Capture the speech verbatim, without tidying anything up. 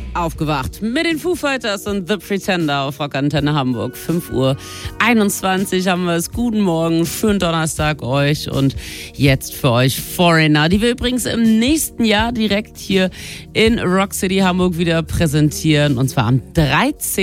Aufgewacht mit den Foo Fighters und The Pretender auf Rockantenne Hamburg. fünf Uhr einundzwanzig haben wir es. Guten Morgen, schönen Donnerstag euch und jetzt für euch Foreigner, die wir übrigens im nächsten Jahr direkt hier in Rock City Hamburg wieder präsentieren und zwar am dreizehnten